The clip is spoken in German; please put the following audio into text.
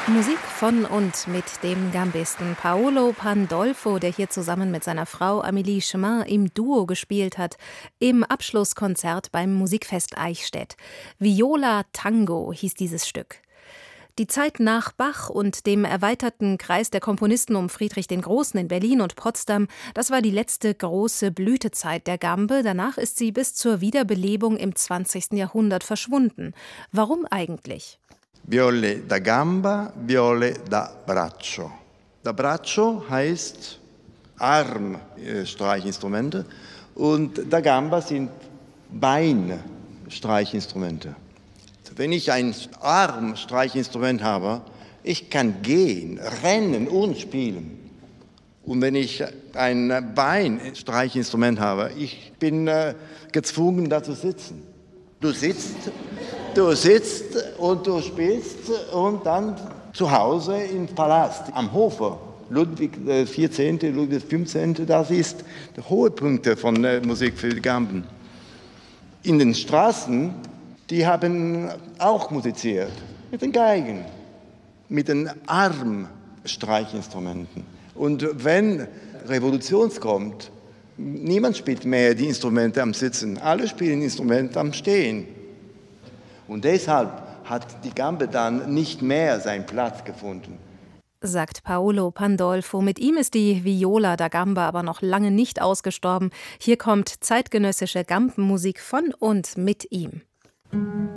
Musik von und mit dem Gambisten Paolo Pandolfo, der hier zusammen mit seiner Frau Amélie Chemin im Duo gespielt hat, im Abschlusskonzert beim Musikfest Eichstätt. Viola Tango hieß dieses Stück. Die Zeit nach Bach und dem erweiterten Kreis der Komponisten um Friedrich den Großen in Berlin und Potsdam, das war die letzte große Blütezeit der Gambe. Danach ist sie bis zur Wiederbelebung im 20. Jahrhundert verschwunden. Warum eigentlich? Viole da gamba, viole da braccio. Da braccio heißt Armstreichinstrumente und da gamba sind Beinstreichinstrumente. Wenn ich ein Armstreichinstrument habe, ich kann gehen, rennen und spielen. Und wenn ich ein Beinstreichinstrument habe, ich bin gezwungen, da zu sitzen. Du sitzt und du spielst und dann zu Hause im Palast, am Hofe. Ludwig XIV., Ludwig XV., das ist der Höhepunkt von Musik für die Gamben. In den Straßen, die haben auch musiziert, mit den Geigen, mit den Armstreichinstrumenten. Und wenn Revolution kommt, niemand spielt mehr die Instrumente am Sitzen, alle spielen Instrumente am Stehen. Und deshalb hat die Gambe dann nicht mehr seinen Platz gefunden. Sagt Paolo Pandolfo. Mit ihm ist die Viola da Gamba aber noch lange nicht ausgestorben. Hier kommt zeitgenössische Gambenmusik von und mit ihm.